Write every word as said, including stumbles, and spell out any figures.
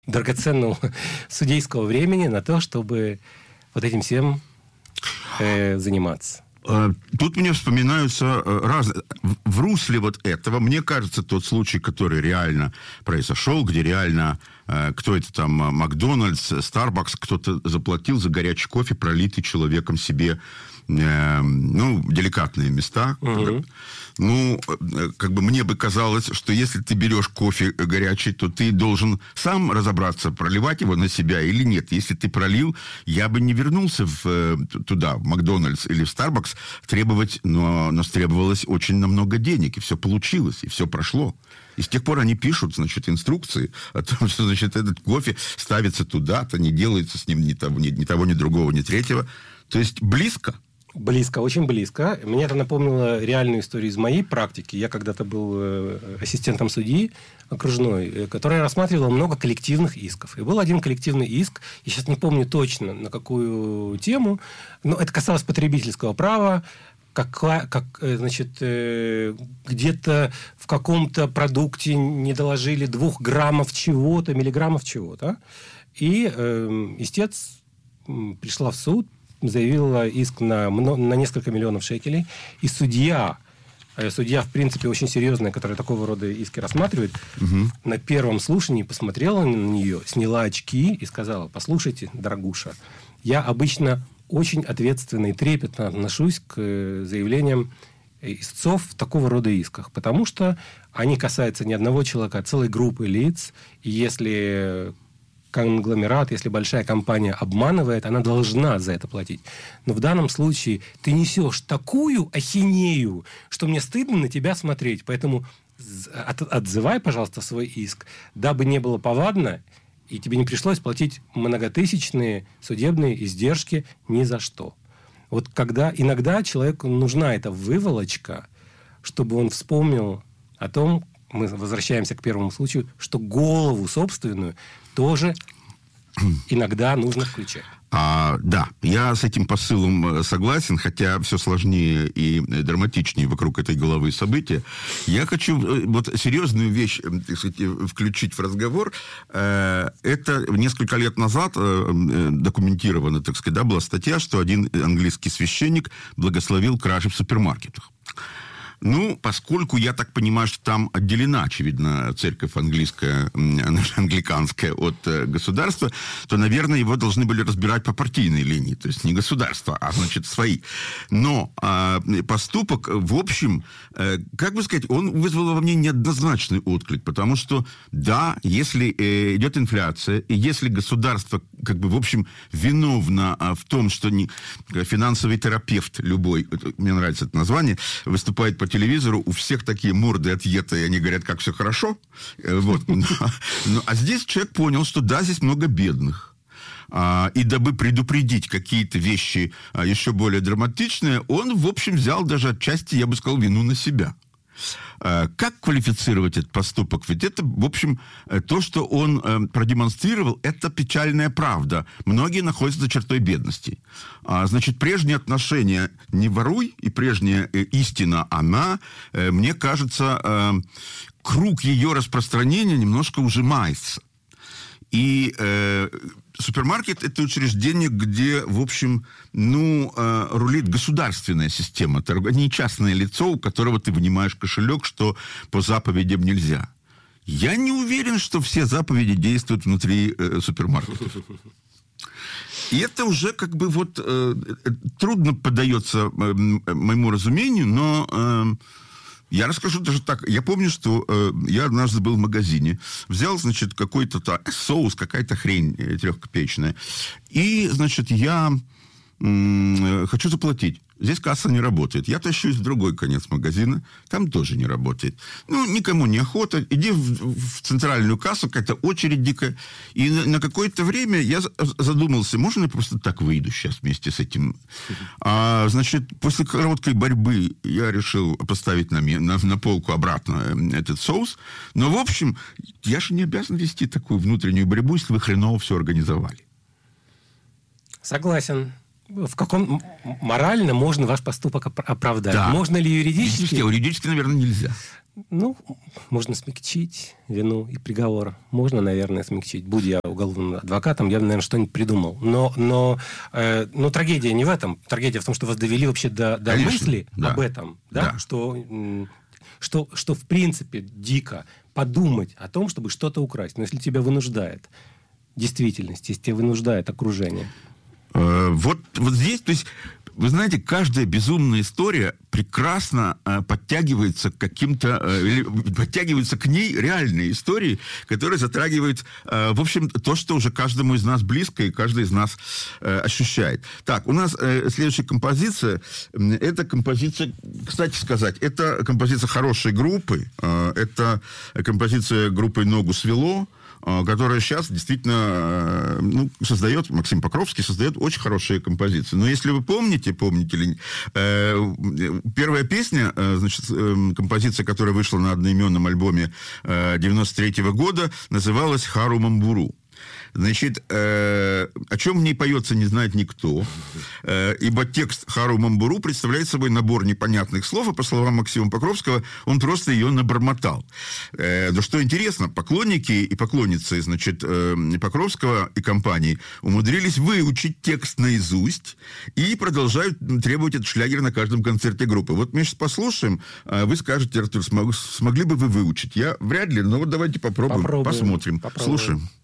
драгоценного судейского времени на то, чтобы вот этим всем э, заниматься. Тут мне вспоминаются разные... В русле вот этого, мне кажется, тот случай, который реально произошел, где реально, кто это там, Макдональдс, Starbucks, кто-то заплатил за горячий кофе, пролитый человеком себе, ну, деликатные места. Угу. Ну, как бы мне бы казалось, что если ты берешь кофе горячий, то ты должен сам разобраться, проливать его на себя или нет. Если ты пролил, я бы не вернулся в, туда, в Макдональдс или в Starbucks, требовать, но, но требовалось очень намного денег, и все получилось, и все прошло. И с тех пор они пишут, значит, инструкции о том, что, значит, этот кофе ставится туда-то, не делается с ним ни того, ни, ни того, ни другого, ни третьего. То есть близко. Близко, очень близко. Мне это напомнило реальную историю из моей практики. Я когда-то был ассистентом судьи окружной, который рассматривал много коллективных исков. И был один коллективный иск, я сейчас не помню точно, на какую тему, но это касалось потребительского права, как, как значит, где-то в каком-то продукте не доложили двух граммов чего-то, миллиграммов чего-то. И э, истец пришла в суд, заявила иск на, на несколько миллионов шекелей, и судья, судья, в принципе, очень серьезная, которая такого рода иски рассматривает, угу. на первом слушании посмотрела на нее, сняла очки и сказала: послушайте, дорогуша, я обычно очень ответственно и трепетно отношусь к заявлениям истцов в такого рода исках, потому что они касаются не одного человека, а целой группы лиц, и если... конгломерат, если большая компания обманывает, она должна за это платить. Но в данном случае ты несешь такую ахинею, что мне стыдно на тебя смотреть. Поэтому отзывай, пожалуйста, свой иск, дабы не было повадно, и тебе не пришлось платить многотысячные судебные издержки ни за что. Вот когда иногда человеку нужна эта выволочка, чтобы он вспомнил о том, мы возвращаемся к первому случаю, что голову собственную тоже иногда нужно включать. А, да, я с этим посылом согласен, хотя все сложнее и драматичнее вокруг этой головы события. Я хочу вот серьезную вещь, так сказать, включить в разговор. Это несколько лет назад документировано, так сказать, да, была статья, что один английский священник благословил кражи в супермаркетах. Ну, поскольку, я так понимаю, что там отделена, очевидно, церковь английская, англиканская от государства, то, наверное, его должны были разбирать по партийной линии. То есть не государство, а, значит, свои. Но э, поступок, в общем, э, как бы сказать, он вызвал во мне неоднозначный отклик. Потому что, да, если э, идет инфляция, и если государство, как бы, в общем, виновно э, в том, что не, финансовый терапевт любой, мне нравится это название, выступает по телевизору, у всех такие морды отъеты, и они говорят, как все хорошо. Вот. А здесь человек понял, что да, здесь много бедных. И дабы предупредить какие-то вещи еще более драматичные, он, в общем, взял даже отчасти, я бы сказал, вину на себя. Как квалифицировать этот поступок? Ведь это, в общем, то, что он продемонстрировал, это печальная правда. Многие находятся за чертой бедности. Значит, прежние отношения не воруй, и прежняя истина, она, мне кажется, круг ее распространения немножко ужимается. И э, супермаркет – это учреждение, где, в общем, ну, э, рулит государственная система. Это не частное лицо, у которого ты вынимаешь кошелек, что по заповедям нельзя. Я не уверен, что все заповеди действуют внутри э, супермаркетов. И это уже как бы вот э, трудно поддается э, моему разумению, но... Э, Я расскажу даже так. Я помню, что э, я однажды был в магазине, взял, значит, какой-то та, соус, какая-то хрень трехкопеечная, и, значит, я э, хочу заплатить. Здесь касса не работает. Я тащусь в другой конец магазина, там тоже не работает. Ну, никому не охота. Иди в, в центральную кассу, какая-то очередь дикая. И на, на какое-то время я задумался, можно я просто так выйду сейчас вместе с этим? А, значит, после короткой борьбы я решил поставить на, на, на полку обратно этот соус. Но, в общем, я же не обязан вести такую внутреннюю борьбу, если вы хреново все организовали. Согласен. В каком морально можно ваш поступок оправдать? Да. Можно ли юридически? Юридически, юридически, наверное, нельзя. Ну, можно смягчить вину и приговор. Можно, наверное, смягчить. Будь я уголовным адвокатом, я бы, наверное, что-нибудь придумал. Но, но, э, но трагедия не в этом. Трагедия в том, что вас довели вообще до, до мысли да. об этом. Да? Да. Что, что, что, в принципе, дико подумать о том, чтобы что-то украсть. Но если тебя вынуждает действительность, если тебя вынуждает окружение. Э, вот, вот здесь, то есть... Вы знаете, каждая безумная история прекрасно э, подтягивается к каким-то... Э, или подтягивается к ней реальные истории, которые затрагивают, э, в общем, то, что уже каждому из нас близко и каждый из нас э, ощущает. Так, у нас э, следующая композиция. Это композиция, кстати сказать, это композиция хорошей группы. Э, это композиция группы «Ногу свело», которая сейчас действительно ну, создает, Максим Покровский создает очень хорошие композиции. Но если вы помните, помните ли, э, первая песня, э, значит, э, композиция, которая вышла на одноименном альбоме э, девяносто третьего года, называлась «Хару Мамбуру». Значит, э, о чем в ней поется, не знает никто, э, ибо текст «Хару Мамбуру» представляет собой набор непонятных слов, а по словам Максима Покровского, он просто ее набормотал. Э, но что интересно, поклонники и поклонницы, значит, э, Покровского и компании умудрились выучить текст наизусть и продолжают требовать этот шлягер на каждом концерте группы. Вот мы сейчас послушаем, э, вы скажете, Артур, смог, смогли бы вы выучить? Я вряд ли, но вот давайте попробуем, попробуем посмотрим, попробуем. Слушаем.